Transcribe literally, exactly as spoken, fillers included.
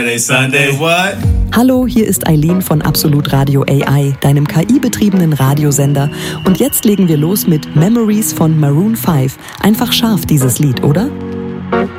Sunday, what? Hallo, hier ist Eileen von Absolut Radio A I, deinem K I-betriebenen Radiosender. Und jetzt legen wir los mit Memories von Maroon fünf. Einfach scharf, dieses Lied, oder?